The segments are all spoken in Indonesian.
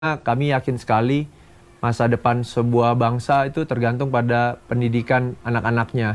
Kami yakin sekali masa depan sebuah bangsa itu tergantung pada pendidikan anak-anaknya.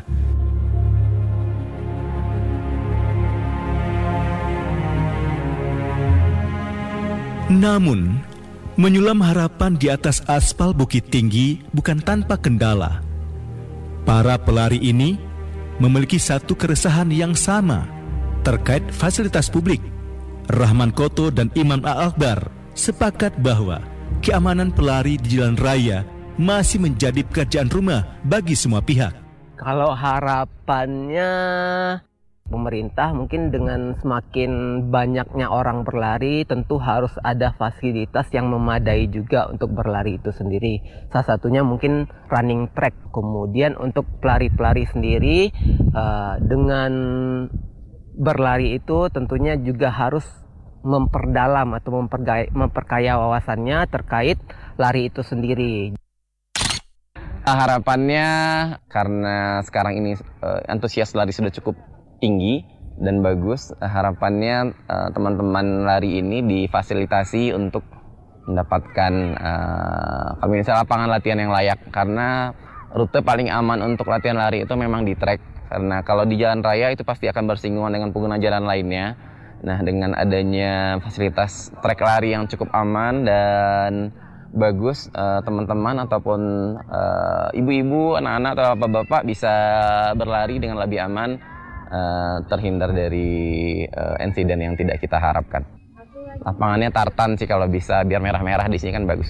Namun, menyulam harapan di atas aspal Bukit Tinggi bukan tanpa kendala. Para pelari ini memiliki satu keresahan yang sama terkait fasilitas publik. Rahman Koto dan Imam Al-Akbar sepakat bahwa keamanan pelari di jalan raya masih menjadi pekerjaan rumah bagi semua pihak. Kalau harapannya pemerintah mungkin dengan semakin banyaknya orang berlari tentu harus ada fasilitas yang memadai juga untuk berlari itu sendiri. Salah satunya mungkin running track. Kemudian untuk pelari-pelari sendiri dengan berlari itu tentunya juga harus memperdalam atau memperkaya wawasannya terkait lari itu sendiri. Harapannya karena sekarang ini antusias lari sudah cukup tinggi dan bagus, harapannya teman-teman lari ini difasilitasi untuk mendapatkan kalau misalnya lapangan latihan yang layak, karena rute paling aman untuk latihan lari itu memang di trek, karena kalau di jalan raya itu pasti akan bersinggungan dengan pengguna jalan lainnya. Nah, dengan adanya fasilitas trek lari yang cukup aman dan bagus, teman-teman ataupun ibu-ibu, anak-anak atau bapak-bapak bisa berlari dengan lebih aman, terhindar dari insiden yang tidak kita harapkan. Lapangannya tartan sih kalau bisa, biar merah-merah di sini kan bagus.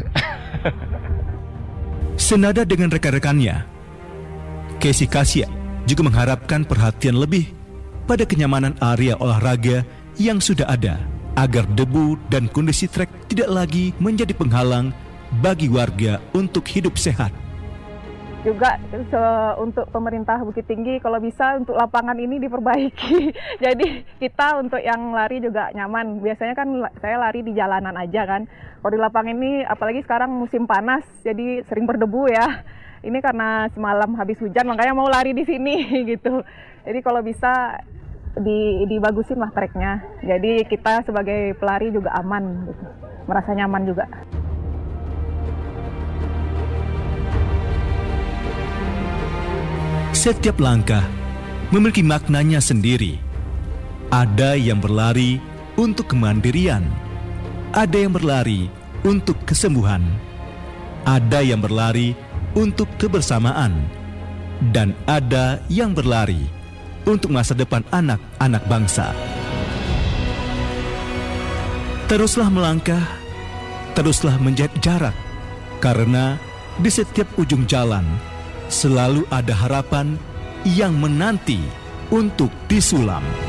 Senada dengan rekan-rekannya, Casey Kasia juga mengharapkan perhatian lebih pada kenyamanan area olahraga yang sudah ada, agar debu dan kondisi trek tidak lagi menjadi penghalang bagi warga untuk hidup sehat. Juga untuk pemerintah Bukit Tinggi kalau bisa untuk lapangan ini diperbaiki. Jadi kita untuk yang lari juga nyaman. Biasanya kan saya lari di jalanan aja kan. Kalau di lapangan ini apalagi sekarang musim panas jadi sering berdebu ya. Ini karena semalam habis hujan makanya mau lari di sini gitu. Jadi kalau bisa dibagusin lah treknya. Jadi kita sebagai pelari juga aman gitu. Merasa nyaman juga. Setiap langkah memiliki maknanya sendiri. Ada yang berlari untuk kemandirian, ada yang berlari untuk kesembuhan, ada yang berlari untuk kebersamaan, dan ada yang berlari untuk masa depan anak-anak bangsa. Teruslah melangkah, teruslah menjaga jarak, karena di setiap ujung jalan selalu ada harapan yang menanti untuk disulam.